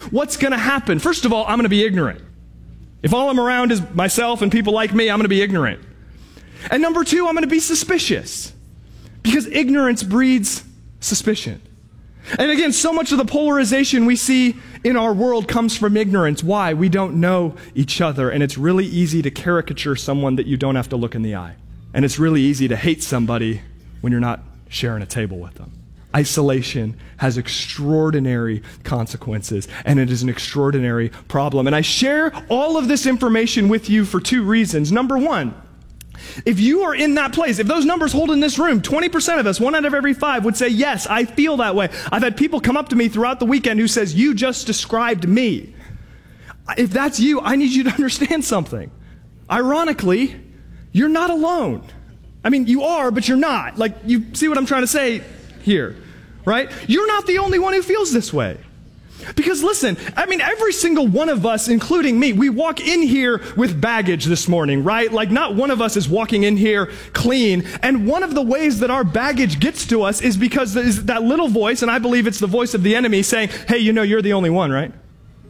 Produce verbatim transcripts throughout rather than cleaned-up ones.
what's going to happen? First of all, I'm going to be ignorant. If all I'm around is myself and people like me, I'm going to be ignorant. And number two, I'm going to be suspicious. Because ignorance breeds suspicion. And again, so much of the polarization we see in our world comes from ignorance. Why? We don't know each other, and it's really easy to caricature someone that you don't have to look in the eye. And it's really easy to hate somebody when you're not sharing a table with them. Isolation has extraordinary consequences, and it is an extraordinary problem. And I share all of this information with you for two reasons. Number one, if you are in that place, if those numbers hold in this room, twenty percent of us, one out of every five would say, yes, I feel that way. I've had people come up to me throughout the weekend who says, you just described me. If that's you, I need you to understand something. Ironically, you're not alone. I mean, you are, but you're not. Like, you see what I'm trying to say here, right? You're not the only one who feels this way. Because listen, I mean, every single one of us, including me, we walk in here with baggage this morning, right? Like, not one of us is walking in here clean. And one of the ways that our baggage gets to us is because there's that little voice, and I believe it's the voice of the enemy, saying, hey, you know, you're the only one, right?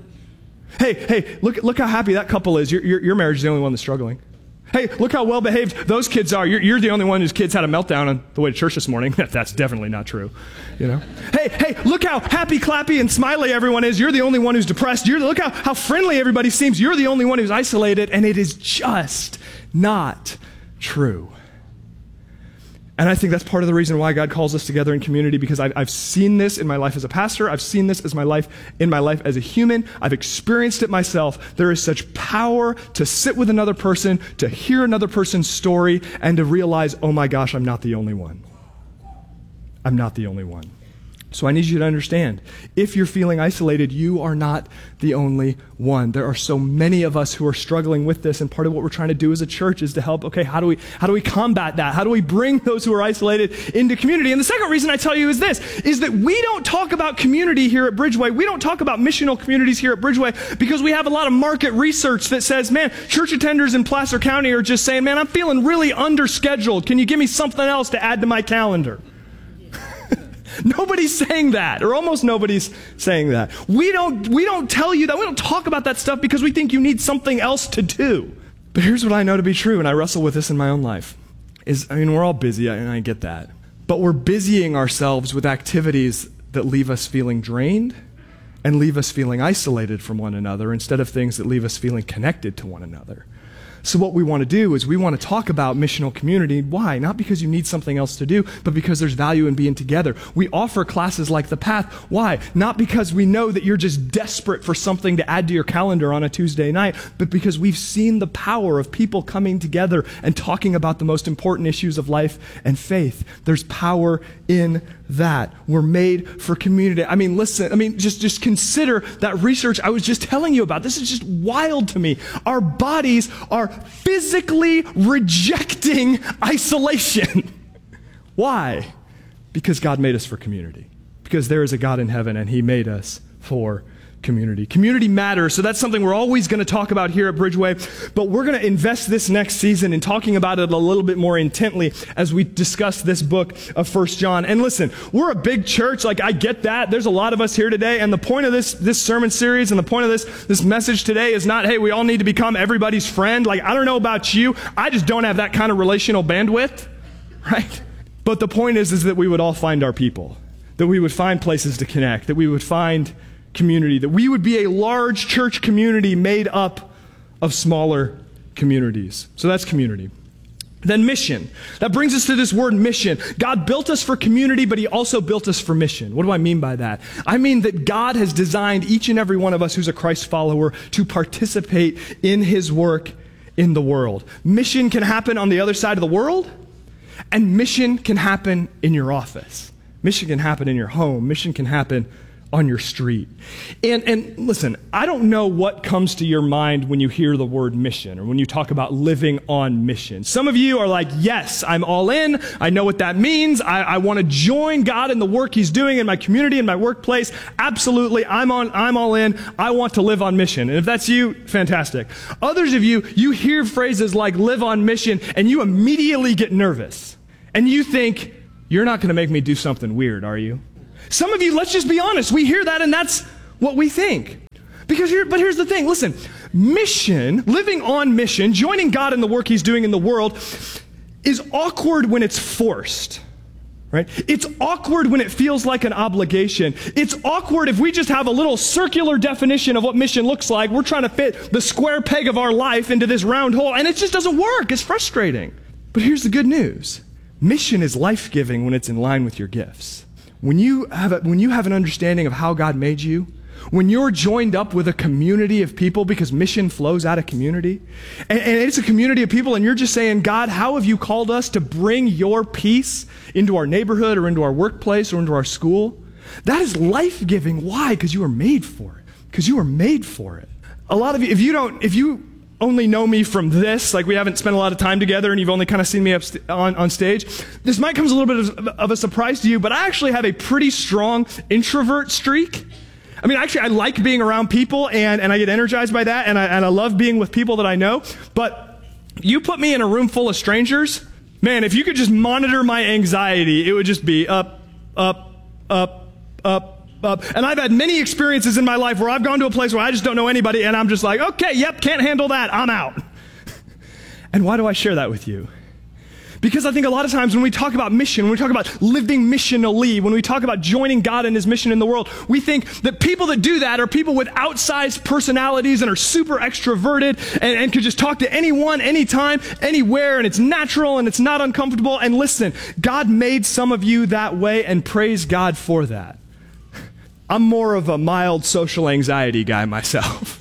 Hey, hey, look, look how happy that couple is. Your, your, your marriage is the only one that's struggling. Hey, look how well-behaved those kids are. You're, you're the only one whose kids had a meltdown on the way to church this morning. That's definitely not true, you know. Hey, hey, look how happy, clappy, and smiley everyone is. You're the only one who's depressed. You're, look how, how friendly everybody seems. You're the only one who's isolated, and it is just not true. And I think that's part of the reason why God calls us together in community, because I've, I've seen this in my life as a pastor. I've seen this as my life in my life as a human. I've experienced it myself. There is such power to sit with another person, to hear another person's story, and to realize, oh my gosh, I'm not the only one. I'm not the only one. So I need you to understand, if you're feeling isolated, you are not the only one. There are so many of us who are struggling with this, and part of what we're trying to do as a church is to help, okay, how do we how do we combat that? How do we bring those who are isolated into community? And the second reason I tell you is this, is that we don't talk about community here at Bridgeway. We don't talk about missional communities here at Bridgeway because we have a lot of market research that says, man, church attenders in Placer County are just saying, man, I'm feeling really underscheduled. Can you give me something else to add to my calendar? Nobody's saying that, or almost nobody's saying that. We don't, we don't tell you that. We don't talk about that stuff because we think you need something else to do. But here's what I know to be true, and I wrestle with this in my own life. Is, I mean, we're all busy, and I get that. But we're busying ourselves with activities that leave us feeling drained and leave us feeling isolated from one another instead of things that leave us feeling connected to one another. So what we want to do is we want to talk about missional community. Why? Not because you need something else to do, but because there's value in being together. We offer classes like The Path. Why? Not because we know that you're just desperate for something to add to your calendar on a Tuesday night, but because we've seen the power of people coming together and talking about the most important issues of life and faith. There's power in that. We're made for community. I mean, listen, I mean, just, just consider that research I was just telling you about. This is just wild to me. Our bodies are physically rejecting isolation. Why? Because God made us for community. Because there is a God in heaven and He made us for community. Community matters, so that's something we're always going to talk about here at Bridgeway, but we're going to invest this next season in talking about it a little bit more intently as we discuss this book of First John. And listen, we're a big church, like I get that. There's a lot of us here today, and the point of this this sermon series and the point of this this message today is not, hey, we all need to become everybody's friend. Like, I don't know about you, I just don't have that kind of relational bandwidth, right? But the point is, is that we would all find our people, that we would find places to connect, that we would find community, that we would be a large church community made up of smaller communities. So that's community. Then mission. That brings us to this word mission. God built us for community, but He also built us for mission. What do I mean by that? I mean that God has designed each and every one of us who's a Christ follower to participate in His work in the world. Mission can happen on the other side of the world, and mission can happen in your office. Mission can happen in your home. Mission can happen on your street. And and listen, I don't know what comes to your mind when you hear the word mission or when you talk about living on mission. Some of you are like, yes, I'm all in. I know what that means. I, I want to join God in the work He's doing in my community, in my workplace. Absolutely. I'm on, I'm all in. I want to live on mission. And if that's you, fantastic. Others of you, you hear phrases like live on mission and you immediately get nervous. And you think, you're not going to make me do something weird, are you? Some of you, let's just be honest, we hear that and that's what we think. Because here, but here's the thing, listen, mission, living on mission, joining God in the work he's doing in the world is awkward when it's forced. Right? It's awkward when it feels like an obligation. It's awkward if we just have a little circular definition of what mission looks like. We're trying to fit the square peg of our life into this round hole, and it just doesn't work. It's frustrating. But here's the good news. Mission is life-giving when it's in line with your gifts. When you have a, when you have an understanding of how God made you, when you're joined up with a community of people, because mission flows out of community, and, and it's a community of people, and you're just saying, God, how have you called us to bring your peace into our neighborhood or into our workplace or into our school? That is life-giving. Why? Because you were made for it. Because you were made for it. A lot of you, if you don't, if you only know me from this, like we haven't spent a lot of time together and you've only kind of seen me up st- on, on stage, this might come as a little bit of, of a surprise to you, but I actually have a pretty strong introvert streak. I mean, actually, I like being around people, and, and I get energized by that, and I, and I love being with people that I know. But you put me in a room full of strangers, man, if you could just monitor my anxiety, it would just be up, up, up, up, up. And I've had many experiences in my life where I've gone to a place where I just don't know anybody, and I'm just like, okay, yep, can't handle that, I'm out. And why do I share that with you? Because I think a lot of times when we talk about mission, when we talk about living missionally, when we talk about joining God in his mission in the world, we think that people that do that are people with outsized personalities and are super extroverted and, and could just talk to anyone, anytime, anywhere, and it's natural and it's not uncomfortable. And listen, God made some of you that way, and praise God for that. I'm more of a mild social anxiety guy myself,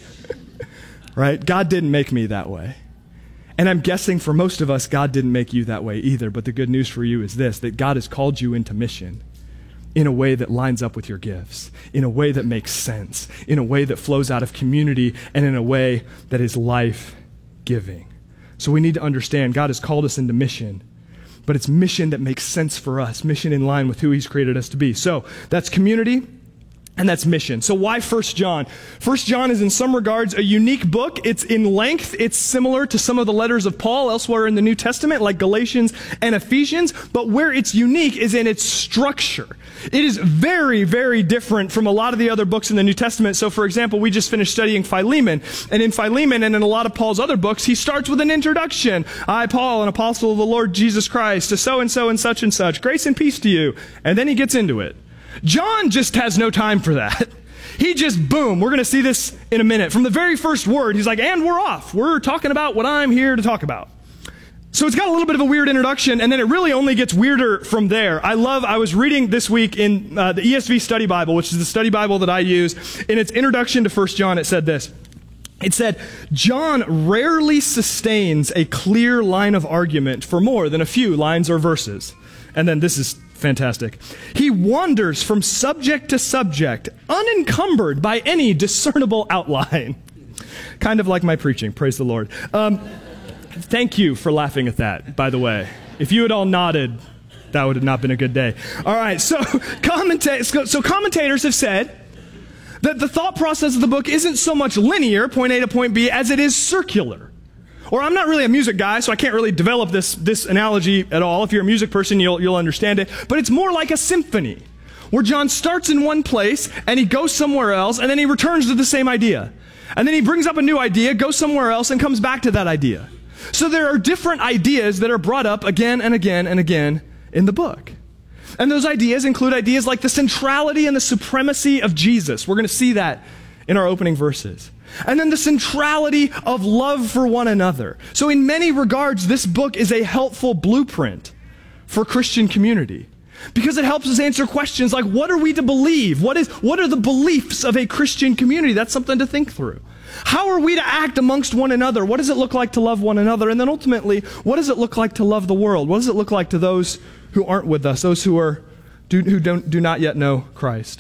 right? God didn't make me that way. And I'm guessing for most of us, God didn't make you that way either. But the good news for you is this, that God has called you into mission in a way that lines up with your gifts, in a way that makes sense, in a way that flows out of community, and in a way that is life-giving. So we need to understand God has called us into mission, but it's mission that makes sense for us, mission in line with who he's created us to be. So that's community. And that's mission. So why First John? First John is in some regards a unique book. It's in length. It's similar to some of the letters of Paul elsewhere in the New Testament, like Galatians and Ephesians. But where it's unique is in its structure. It is very, very different from a lot of the other books in the New Testament. So for example, we just finished studying Philemon. And in Philemon and in a lot of Paul's other books, he starts with an introduction. I, Paul, an apostle of the Lord Jesus Christ, to so-and-so and such and such. Grace and peace to you. And then he gets into it. John just has no time for that. He just, boom, we're going to see this in a minute. From the very first word, he's like, and we're off. We're talking about what I'm here to talk about. So it's got a little bit of a weird introduction, and then it really only gets weirder from there. I love, I was reading this week in uh, the E S V Study Bible, which is the study Bible that I use. In its introduction to First John, it said this. It said, John rarely sustains a clear line of argument for more than a few lines or verses. And then this is fantastic. He wanders from subject to subject, unencumbered by any discernible outline. Kind of like my preaching, praise the Lord. Um, thank you for laughing at that, by the way. If you had all nodded, that would have not been a good day. All right, so, commenta- so commentators have said that the thought process of the book isn't so much linear, point A to point B, as it is circular. Or I'm not really a music guy, so I can't really develop this, this analogy at all. If you're a music person, you'll, you'll understand it. But it's more like a symphony, where John starts in one place, and he goes somewhere else, and then he returns to the same idea. And then he brings up a new idea, goes somewhere else, and comes back to that idea. So there are different ideas that are brought up again and again and again in the book. And those ideas include ideas like the centrality and the supremacy of Jesus. We're going to see that in our opening verses. And then the centrality of love for one another. So in many regards, this book is a helpful blueprint for Christian community. Because it helps us answer questions like, what are we to believe? What is, what are the beliefs of a Christian community? That's something to think through. How are we to act amongst one another? What does it look like to love one another? And then ultimately, what does it look like to love the world? What does it look like to those who aren't with us, those who are do, who don't do not yet know Christ?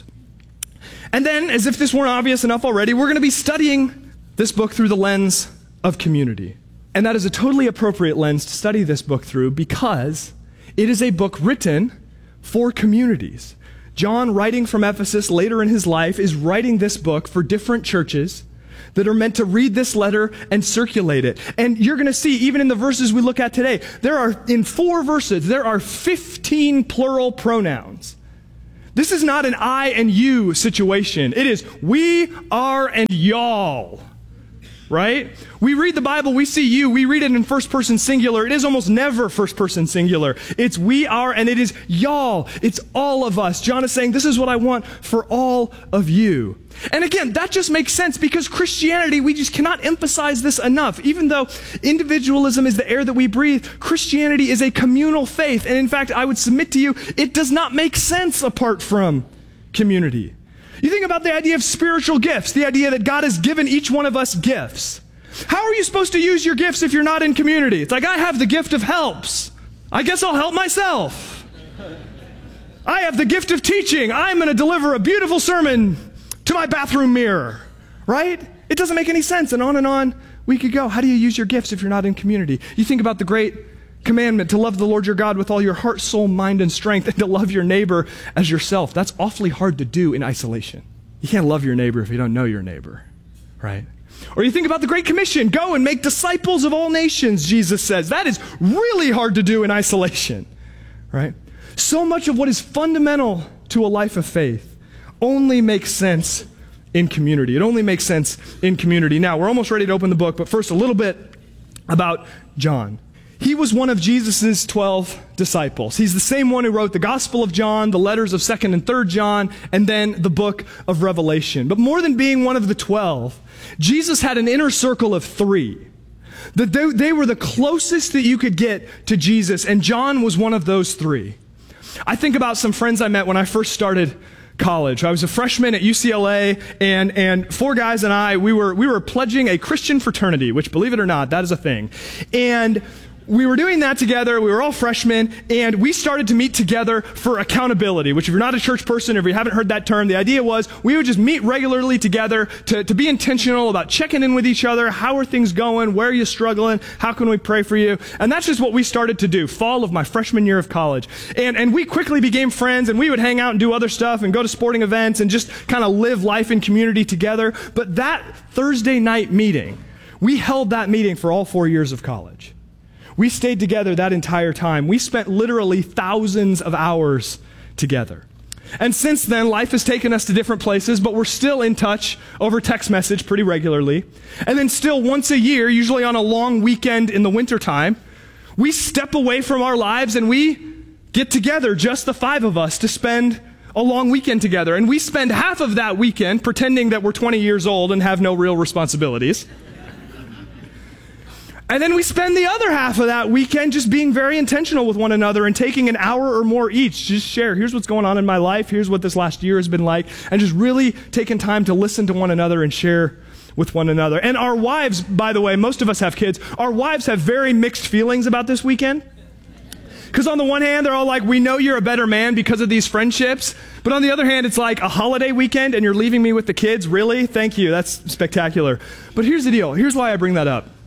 And then, as if this weren't obvious enough already, we're going to be studying this book through the lens of community. And that is a totally appropriate lens to study this book through because it is a book written for communities. John, writing from Ephesus later in his life, is writing this book for different churches that are meant to read this letter and circulate it. And you're going to see, even in the verses we look at today, there are, in four verses, there are fifteen plural pronouns This is not an I and you situation. It is we are and y'all. Right? We read the Bible, we see you, we read it in first person singular. It is almost never first person singular. It's we are and it is y'all. It's all of us. John is saying, this is what I want for all of you. And again, that just makes sense because Christianity, we just cannot emphasize this enough. Even though individualism is the air that we breathe, Christianity is a communal faith. And in fact, I would submit to you, it does not make sense apart from community. You think about the idea of spiritual gifts, the idea that God has given each one of us gifts. How are you supposed to use your gifts if you're not in community? It's like, I have the gift of helps. I guess I'll help myself. I have the gift of teaching. I'm going to deliver a beautiful sermon to my bathroom mirror, right? It doesn't make any sense. And on and on we could go. How do you use your gifts if you're not in community? You think about the great commandment to love the Lord your God with all your heart, soul, mind, and strength, and to love your neighbor as yourself. That's awfully hard to do in isolation. You can't love your neighbor if you don't know your neighbor, right? Or you think about the Great Commission, go and make disciples of all nations, Jesus says. That is really hard to do in isolation, right? So much of what is fundamental to a life of faith only makes sense in community. It only makes sense in community. Now, we're almost ready to open the book, but first a little bit about John. He was one of Jesus' twelve disciples. He's the same one who wrote the Gospel of John, the letters of second and third John, and then the book of Revelation. But more than being one of the twelve, Jesus had an inner circle of three. That they, they were the closest that you could get to Jesus, and John was one of those three. I think about some friends I met when I first started college. I was a freshman at U C L A, and and four guys and I, we were we were pledging a Christian fraternity, which, believe it or not, that is a thing. And we were doing that together. We were all freshmen, and we started to meet together for accountability, which if you're not a church person, or if you haven't heard that term, the idea was we would just meet regularly together to, to be intentional about checking in with each other. How are things going? Where are you struggling? How can we pray for you? And that's just what we started to do, fall of my freshman year of college. And, and we quickly became friends, and we would hang out and do other stuff and go to sporting events and just kind of live life in community together. But that Thursday night meeting, we held that meeting for all four years of college. We stayed together that entire time. We spent literally thousands of hours together. And since then, life has taken us to different places, but we're still in touch over text message pretty regularly. And then still once a year, usually on a long weekend in the wintertime, we step away from our lives and we get together, just the five of us, to spend a long weekend together. And we spend half of that weekend pretending that we're twenty years old and have no real responsibilities. And then we spend the other half of that weekend just being very intentional with one another and taking an hour or more each. Just share, here's what's going on in my life, here's what this last year has been like, and just really taking time to listen to one another and share with one another. And our wives, by the way, most of us have kids, our wives have very mixed feelings about this weekend. Because on the one hand, they're all like, we know you're a better man because of these friendships. But on the other hand, it's like a holiday weekend and you're leaving me with the kids? Really? Thank you. That's spectacular. But here's the deal. Here's why I bring that up.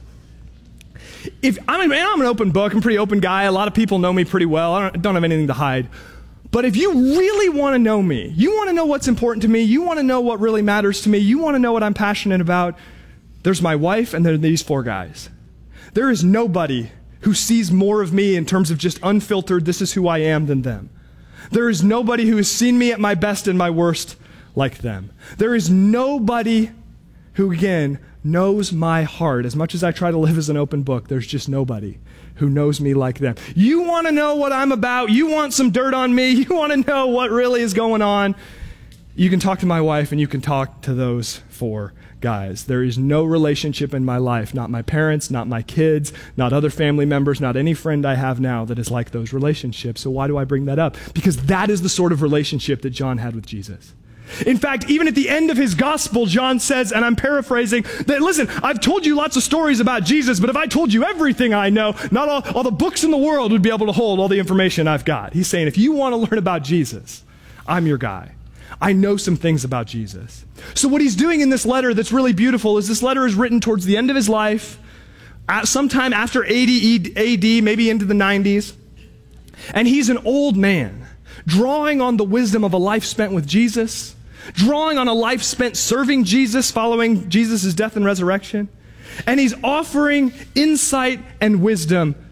If I'm, man, I'm an open book, I'm a pretty open guy. A lot of people know me pretty well. I don't, don't have anything to hide. But if you really want to know me, you want to know what's important to me, you want to know what really matters to me, you want to know what I'm passionate about, there's my wife and there are these four guys. There is nobody who sees more of me in terms of just unfiltered, this is who I am, than them. There is nobody who has seen me at my best and my worst like them. There is nobody who, again, knows my heart. As much as I try to live as an open book, there's just nobody who knows me like them. You want to know what I'm about? You want some dirt on me? You want to know what really is going on? You can talk to my wife and you can talk to those four guys. There is no relationship in my life, not my parents, not my kids, not other family members, not any friend I have now that is like those relationships. So why do I bring that up? Because that is the sort of relationship that John had with Jesus. In fact, even at the end of his gospel, John says, and I'm paraphrasing, that listen, I've told you lots of stories about Jesus, but if I told you everything I know, not all, all the books in the world would be able to hold all the information I've got. He's saying, if you want to learn about Jesus, I'm your guy. I know some things about Jesus. So what he's doing in this letter that's really beautiful is this letter is written towards the end of his life, at sometime after eighty A D, maybe into the nineties. And he's an old man, drawing on the wisdom of a life spent with Jesus, drawing on a life spent serving Jesus, following Jesus' death and resurrection. And he's offering insight and wisdom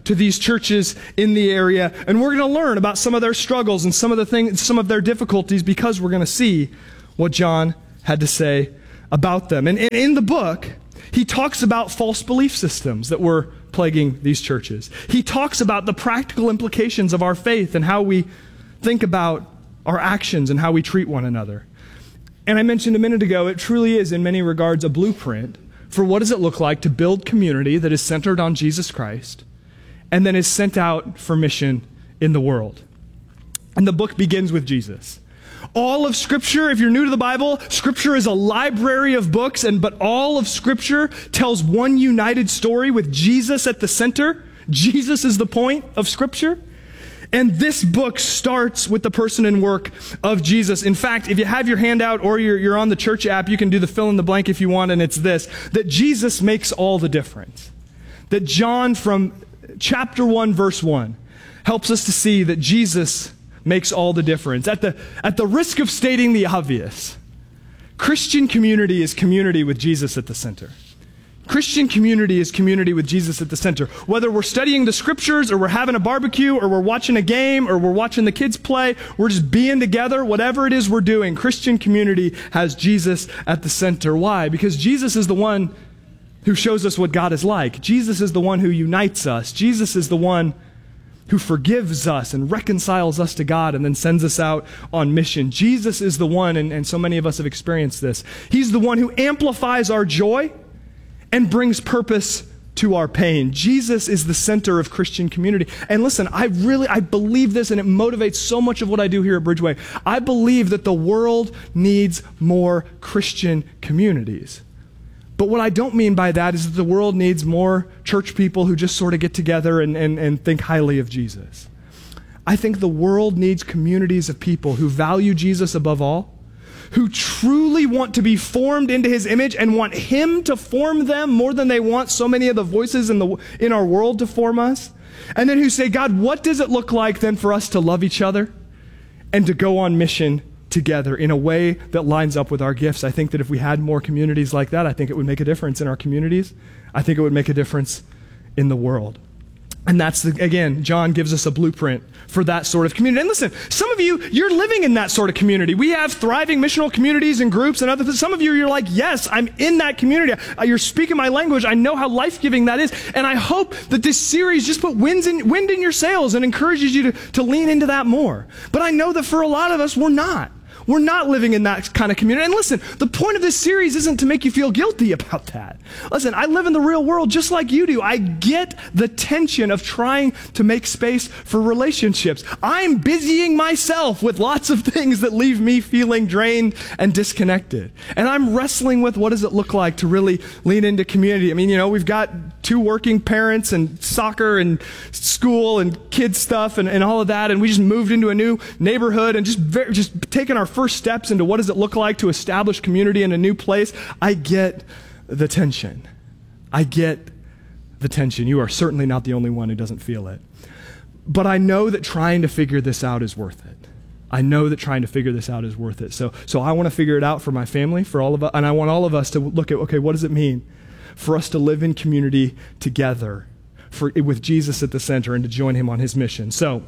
to these churches in the area, and we're going to learn about some of their struggles and some of the things, some of their difficulties, because we're going to see what John had to say about them. And, and in the book, he talks about false belief systems that were plaguing these churches. He talks about the practical implications of our faith and how we think about our actions and how we treat one another. And I mentioned a minute ago, it truly is in many regards a blueprint for what does it look like to build community that is centered on Jesus Christ and then is sent out for mission in the world. And the book begins with Jesus. All of Scripture, if you're new to the Bible, Scripture is a library of books, and but all of Scripture tells one united story with Jesus at the center. Jesus is the point of Scripture. And this book starts with the person and work of Jesus. In fact, if you have your handout or you're, you're on the church app, you can do the fill in the blank if you want, and it's this, that Jesus makes all the difference. That John from chapter one, verse one, helps us to see that Jesus makes all the difference. At the, at the risk of stating the obvious, Christian community is community with Jesus at the center. Christian community is community with Jesus at the center. Whether we're studying the Scriptures or we're having a barbecue or we're watching a game or we're watching the kids play, we're just being together, whatever it is we're doing, Christian community has Jesus at the center. Why? Because Jesus is the one who shows us what God is like. Jesus is the one who unites us. Jesus is the one who forgives us and reconciles us to God and then sends us out on mission. Jesus is the one, and, and so many of us have experienced this, he's the one who amplifies our joy and brings purpose to our pain. Jesus is the center of Christian community. And listen, I really, I believe this, and it motivates so much of what I do here at Bridgeway. I believe that the world needs more Christian communities. But what I don't mean by that is that the world needs more church people who just sort of get together and, and, and think highly of Jesus. I think the world needs communities of people who value Jesus above all, who truly want to be formed into his image and want him to form them more than they want so many of the voices in the in our world to form us. And then who say, God, what does it look like then for us to love each other and to go on mission together in a way that lines up with our gifts? I think that if we had more communities like that, I think it would make a difference in our communities. I think it would make a difference in the world. And that's, the, again, John gives us a blueprint for that sort of community. And listen, some of you, you're living in that sort of community. We have thriving missional communities and groups and other things. Some of you, you're like, yes, I'm in that community. You're speaking my language. I know how life-giving that is. And I hope that this series just put wind in, wind in your sails and encourages you to, to lean into that more. But I know that for a lot of us, we're not. We're not living in that kind of community. And listen, the point of this series isn't to make you feel guilty about that. Listen, I live in the real world just like you do. I get the tension of trying to make space for relationships. I'm busying myself with lots of things that leave me feeling drained and disconnected. And I'm wrestling with what does it look like to really lean into community. I mean, you know, we've got two working parents and soccer and school and kids stuff and, and all of that. And we just moved into a new neighborhood and just, very, just taking our first steps into what does it look like to establish community in a new place. I get the tension. I get the tension. You are certainly not the only one who doesn't feel it. But I know that trying to figure this out is worth it. I know that trying to figure this out is worth it. So, so I want to figure it out for my family, for all of us, and I want all of us to look at, okay, what does it mean for us to live in community together for, with Jesus at the center and to join him on his mission? So,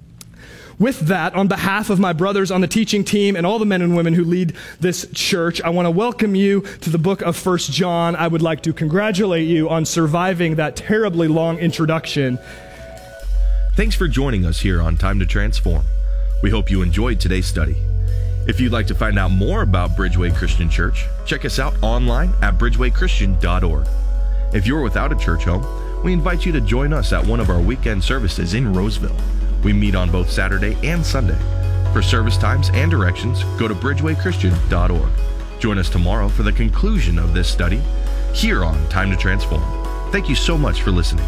with that, on behalf of my brothers on the teaching team and all the men and women who lead this church, I want to welcome you to the book of First John. I would like to congratulate you on surviving that terribly long introduction. Thanks for joining us here on Time to Transform. We hope you enjoyed today's study. If you'd like to find out more about Bridgeway Christian Church, check us out online at bridgeway christian dot org. If you're without a church home, we invite you to join us at one of our weekend services in Roseville. We meet on both Saturday and Sunday. For service times and directions, go to bridgeway christian dot org. Join us tomorrow for the conclusion of this study here on Time to Transform. Thank you so much for listening.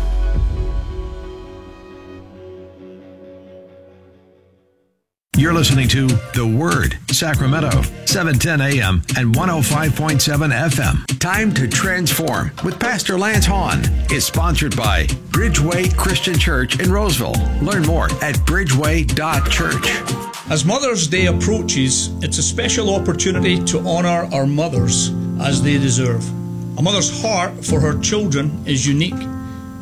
You're listening to The Word, Sacramento, seven ten A M and one oh five point seven F M. Time to Transform with Pastor Lance Hahn is sponsored by Bridgeway Christian Church in Roseville. Learn more at bridgeway dot church. As Mother's Day approaches, it's a special opportunity to honor our mothers as they deserve. A mother's heart for her children is unique.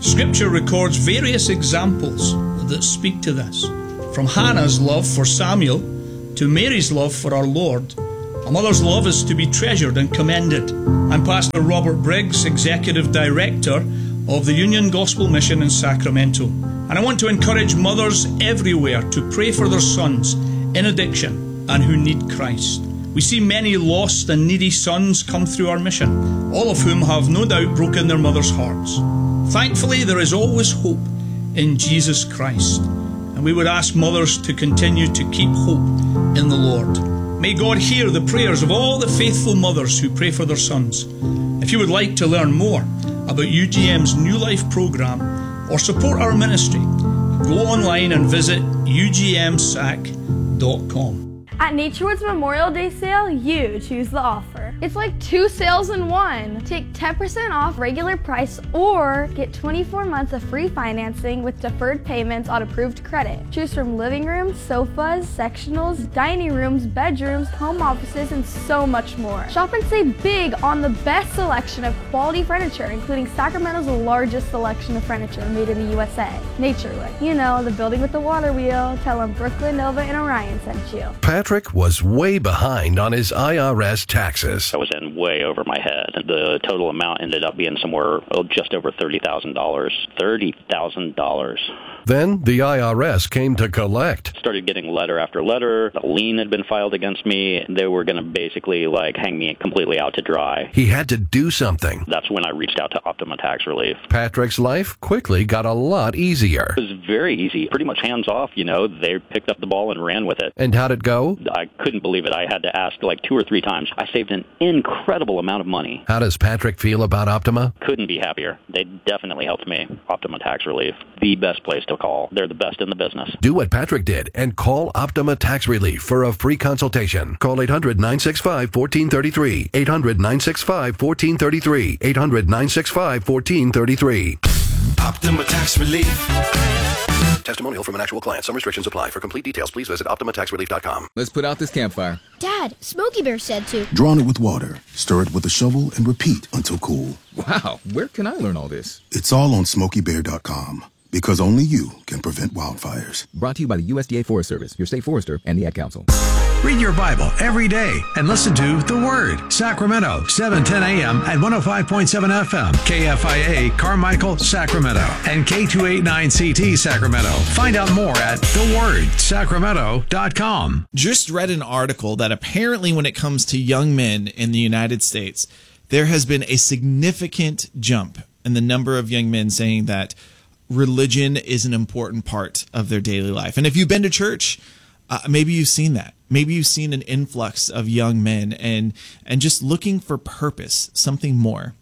Scripture records various examples that speak to this, from Hannah's love for Samuel to Mary's love for our Lord. A mother's love is to be treasured and commended. I'm Pastor Robert Briggs, Executive Director of the Union Gospel Mission in Sacramento. And I want to encourage mothers everywhere to pray for their sons in addiction and who need Christ. We see many lost and needy sons come through our mission, all of whom have no doubt broken their mothers' hearts. Thankfully, there is always hope in Jesus Christ. And we would ask mothers to continue to keep hope in the Lord. May God hear the prayers of all the faithful mothers who pray for their sons. If you would like to learn more about U G M's New Life program or support our ministry, go online and visit U G M sac dot com. At Naturewoods Memorial Day sale, you choose the offer. It's like two sales in one. Take ten percent off regular price or get twenty-four months of free financing with deferred payments on approved credit. Choose from living rooms, sofas, sectionals, dining rooms, bedrooms, home offices, and so much more. Shop and save big on the best selection of quality furniture, including Sacramento's largest selection of furniture made in the U S A. Naturewood. You know, the building with the water wheel. Tell them Brooklyn, Nova, and Orion sent you. Patrick was way behind on his I R S taxes. I was in way over my head. The total amount ended up being somewhere oh, just over thirty thousand dollars. thirty thousand dollars. Then the I R S came to collect. Started getting letter after letter. A lien had been filed against me. They were going to basically like hang me completely out to dry. He had to do something. That's when I reached out to Optima Tax Relief. Patrick's life quickly got a lot easier. It was very easy. Pretty much hands off, you know. They picked up the ball and ran with it. And how'd it go? I couldn't believe it. I had to ask like two or three times. I saved an incredible amount of money. How does Patrick feel about Optima? Couldn't be happier. They definitely helped me. Optima Tax Relief, the best place to call. They're the best in the business. Do what Patrick did and call Optima Tax Relief for a free consultation. Call eight hundred, nine six five, one four three three. eight hundred, nine six five, one four three three. eight hundred, nine six five, one four three three. Optima Tax Relief. Testimonial from an actual client. Some restrictions apply. For complete details, please visit optima tax relief dot com. Let's put out this campfire. Dad, Smokey Bear said to. Drawn it with water. Stir it with a shovel and repeat until cool. Wow, where can I learn all this? It's all on smokey bear dot com. Because only you can prevent wildfires. Brought to you by the U S D A Forest Service, your state forester, and the Ad Council. Read your Bible every day and listen to The Word, Sacramento, seven ten a.m. and one oh five point seven F M, K F I A, Carmichael, Sacramento, and K two eighty-nine C T, Sacramento. Find out more at the word sacramento dot com. Just read an article that apparently when it comes to young men in the United States, there has been a significant jump in the number of young men saying that religion is an important part of their daily life. And if you've been to church, uh, maybe you've seen that. Maybe you've seen an influx of young men and and just looking for purpose, something more.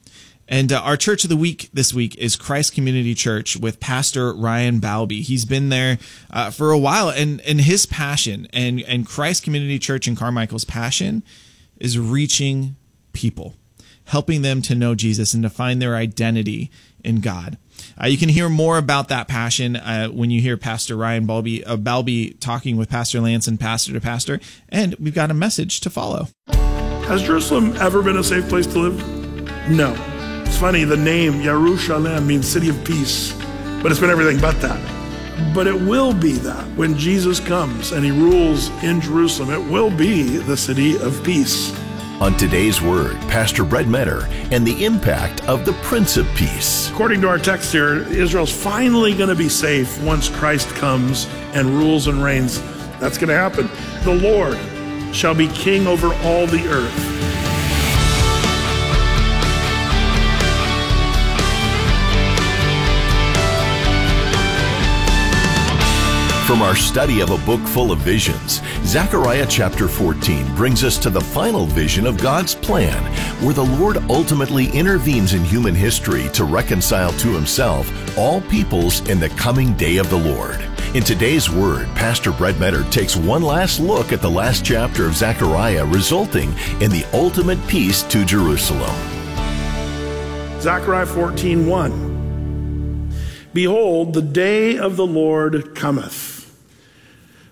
And uh, our church of the week this week is Christ Community Church with Pastor Ryan Balby. He's been there uh, for a while, and, and his passion and, and Christ Community Church in Carmichael's passion is reaching people, helping them to know Jesus and to find their identity in God. Uh, you can hear more about that passion uh, when you hear Pastor Ryan Balby, uh, Balby talking with Pastor Lance and Pastor to Pastor, and we've got a message to follow. Has Jerusalem ever been a safe place to live? No. It's funny, the name Yerushalayim means city of peace, but it's been everything but that. But it will be that when Jesus comes and he rules in Jerusalem. It will be the city of peace. On today's Word, Pastor Brett Metter and the impact of the Prince of Peace. According to our text here, Israel's finally going to be safe once Christ comes and rules and reigns. That's going to happen. The Lord shall be king over all the earth. From our study of a book full of visions, Zechariah chapter fourteen brings us to the final vision of God's plan, where the Lord ultimately intervenes in human history to reconcile to himself all peoples in the coming day of the Lord. In today's Word, Pastor Brett Metter takes one last look at the last chapter of Zechariah, resulting in the ultimate peace to Jerusalem. Zechariah fourteen one. Behold, the day of the Lord cometh.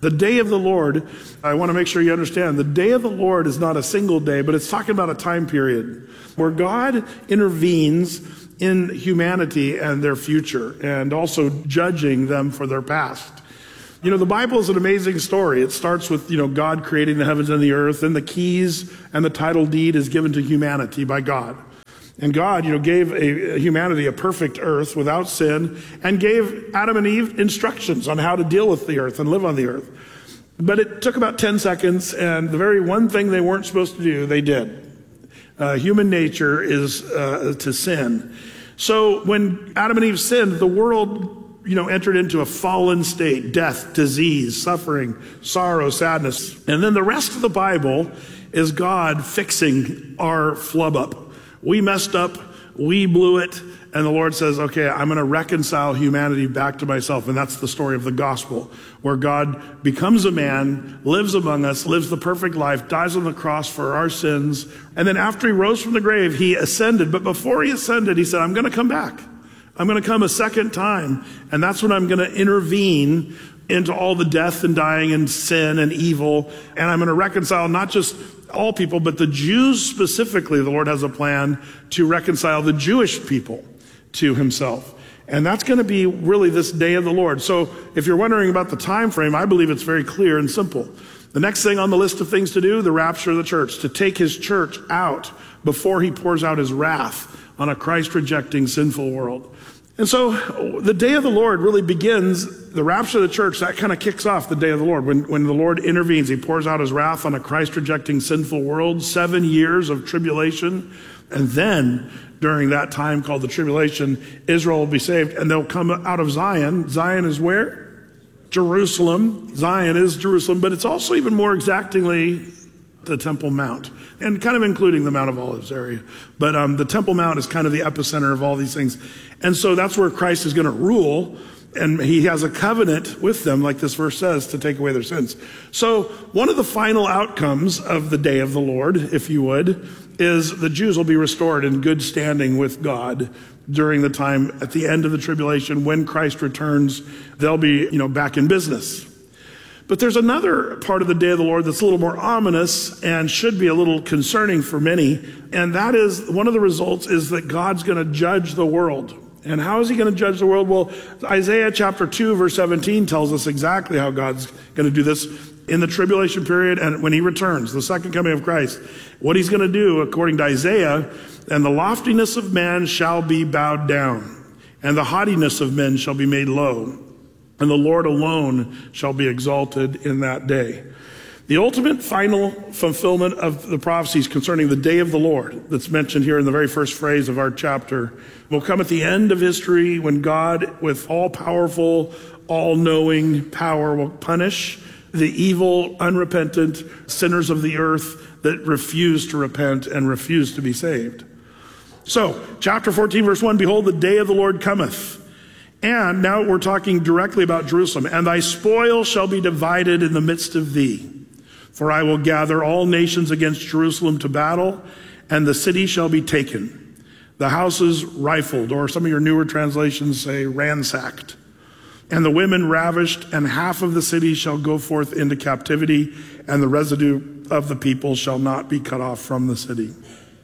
The day of the Lord, I want to make sure you understand, the day of the Lord is not a single day, but it's talking about a time period where God intervenes in humanity and their future, and also judging them for their past. You know, the Bible is an amazing story. It starts with, you know, God creating the heavens and the earth, and the keys and the title deed is given to humanity by God. And God, you know, gave a, a humanity a perfect earth without sin, and gave Adam and Eve instructions on how to deal with the earth and live on the earth. But it took about ten seconds, and the very one thing they weren't supposed to do, they did. Uh, human nature is uh, to sin. So when Adam and Eve sinned, the world, you know, entered into a fallen state: death, disease, suffering, sorrow, sadness. And then the rest of the Bible is God fixing our flub up. We messed up, we blew it, and the Lord says, okay, I'm going to reconcile humanity back to myself. And that's the story of the gospel, where God becomes a man, lives among us, lives the perfect life, dies on the cross for our sins. And then after he rose from the grave, he ascended. But before he ascended, he said, I'm going to come back. I'm going to come a second time. And that's when I'm going to intervene into all the death and dying and sin and evil. And I'm going to reconcile not just all people, but the Jews specifically. The Lord has a plan to reconcile the Jewish people to himself. And that's going to be really this day of the Lord. So if you're wondering about the time frame, I believe it's very clear and simple. The next thing on the list of things to do, the rapture of the church, to take his church out before he pours out his wrath on a Christ-rejecting, sinful world. And so the day of the Lord really begins, the rapture of the church, that kind of kicks off the day of the Lord. When, when the Lord intervenes, he pours out his wrath on a Christ-rejecting, sinful world, seven years of tribulation. And then during that time called the tribulation, Israel will be saved, and they'll come out of Zion. Zion is where? Jerusalem. Zion is Jerusalem, but it's also even more exactingly the Temple Mount, and kind of including the Mount of Olives area. But um, the Temple Mount is kind of the epicenter of all these things. And so that's where Christ is going to rule, and he has a covenant with them, like this verse says, to take away their sins. So one of the final outcomes of the day of the Lord, if you would, is the Jews will be restored in good standing with God during the time at the end of the tribulation. When Christ returns, they'll be, you know, back in business. But there's another part of the day of the Lord that's a little more ominous and should be a little concerning for many. And that is, one of the results is that God's going to judge the world. And how is he going to judge the world? Well, Isaiah chapter two, verse seventeen tells us exactly how God's going to do this in the tribulation period and when he returns, the second coming of Christ. What he's going to do, according to Isaiah, and the loftiness of man shall be bowed down, and the haughtiness of men shall be made low. And the Lord alone shall be exalted in that day. The ultimate final fulfillment of the prophecies concerning the day of the Lord that's mentioned here in the very first phrase of our chapter will come at the end of history, when God, with all-powerful, all-knowing power, will punish the evil, unrepentant sinners of the earth that refuse to repent and refuse to be saved. So, chapter fourteen, verse one, behold, the day of the Lord cometh. And now we're talking directly about Jerusalem. And thy spoil shall be divided in the midst of thee. For I will gather all nations against Jerusalem to battle, and the city shall be taken. The houses rifled, or some of your newer translations say ransacked. And the women ravished, and half of the city shall go forth into captivity, and the residue of the people shall not be cut off from the city.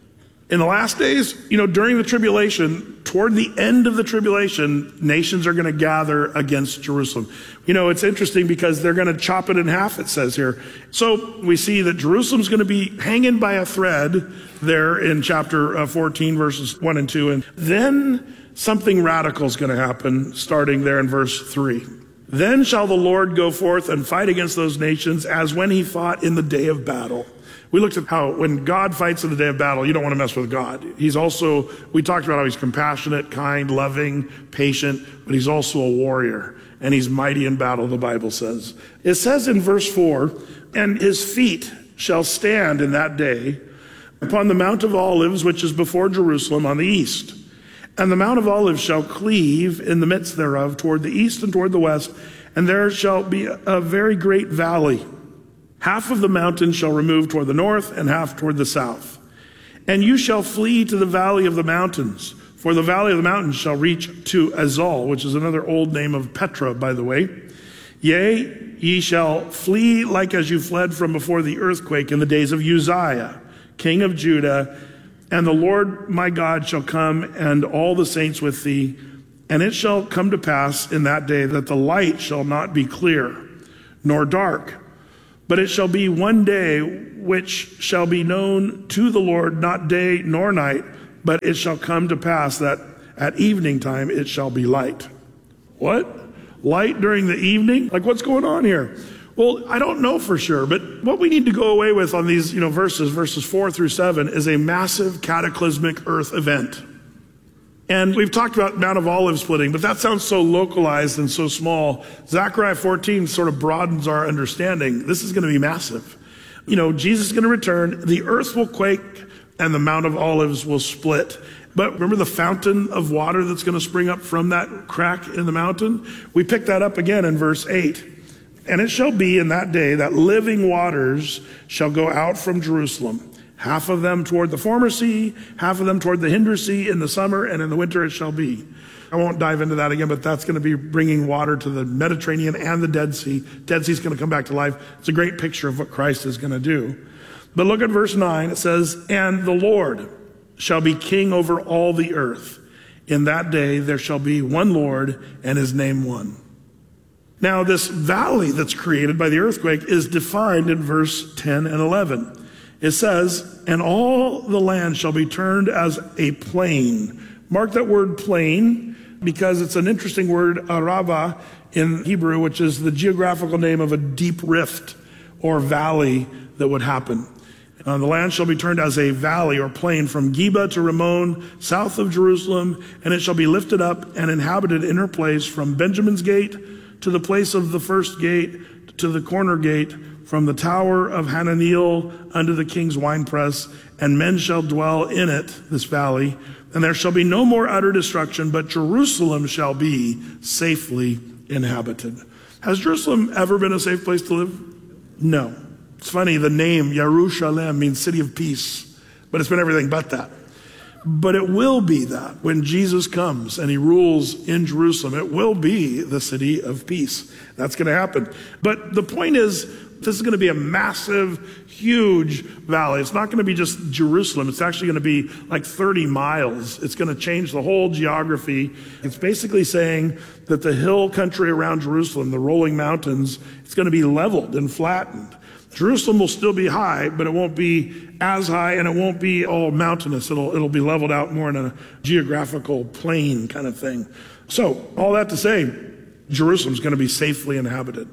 In the last days, you know, during the tribulation, toward the end of the tribulation, nations are going to gather against Jerusalem. You know, it's interesting because they're going to chop it in half, it says here. So we see that Jerusalem's going to be hanging by a thread there in chapter fourteen, verses one and two. And then something radical is going to happen, starting there in verse three. Then shall the Lord go forth and fight against those nations as when he fought in the day of battle. We looked at how when God fights in the day of battle, you don't want to mess with God. He's also, we talked about how he's compassionate, kind, loving, patient, but he's also a warrior. And he's mighty in battle, the Bible says. It says in verse four, and his feet shall stand in that day upon the Mount of Olives, which is before Jerusalem on the east. And the Mount of Olives shall cleave in the midst thereof toward the east and toward the west. And there shall be a very great valley. Half of the mountain shall remove toward the north, and half toward the south. And you shall flee to the valley of the mountains, for the valley of the mountains shall reach to Azal, which is another old name of Petra, by the way. Yea, Ye shall flee like as you fled from before the earthquake in the days of Uzziah, king of Judah. And the Lord my God shall come, and all the saints with thee. And it shall come to pass in that day that the light shall not be clear, nor dark, but it shall be one day which shall be known to the Lord, not day nor night, but it shall come to pass that at evening time it shall be light. What? Light during the evening? Like, what's going on here? Well, I don't know for sure, but what we need to go away with on these, you know, verses, verses four through seven, is a massive cataclysmic earth event. And we've talked about Mount of Olives splitting, but that sounds so localized and so small. Zechariah fourteen sort of broadens our understanding. This is going to be massive. You know, Jesus is going to return, the earth will quake, and the Mount of Olives will split. But remember the fountain of water that's going to spring up from that crack in the mountain? We pick that up again in verse eight. And it shall be in that day that living waters shall go out from Jerusalem, half of them toward the former sea, half of them toward the hinder sea. In the summer and in the winter it shall be. I won't dive into that again, but that's going to be bringing water to the Mediterranean and the Dead Sea. Dead Sea is going to come back to life. It's a great picture of what Christ is going to do. But look at verse nine. It says, and the Lord shall be king over all the earth. In that day there shall be one Lord, and his name one. Now, this valley that's created by the earthquake is defined in verse ten and eleven. It says, and all the land shall be turned as a plain. Mark that word plain, because it's an interesting word, arava, in Hebrew, which is the geographical name of a deep rift or valley that would happen. Uh, the land shall be turned as a valley or plain from Geba to Ramon, south of Jerusalem, and it shall be lifted up and inhabited in her place from Benjamin's gate to the place of the first gate, to the corner gate, from the tower of Hananiel unto the king's winepress, and men shall dwell in it, this valley, and there shall be no more utter destruction, but Jerusalem shall be safely inhabited. Has Jerusalem ever been a safe place to live? No. It's funny, the name Yerushalayim means city of peace, but it's been everything but that. But it will be that when Jesus comes and he rules in Jerusalem, it will be the city of peace. That's going to happen. But the point is, this is going to be a massive, huge valley. It's not going to be just Jerusalem. It's actually going to be like thirty miles. It's going to change the whole geography. It's basically saying that the hill country around Jerusalem, the rolling mountains, it's going to be leveled and flattened. Jerusalem will still be high, but it won't be as high, and it won't be all mountainous. It'll, it'll be leveled out more in a geographical plain kind of thing. So, all that to say, Jerusalem's going to be safely inhabited.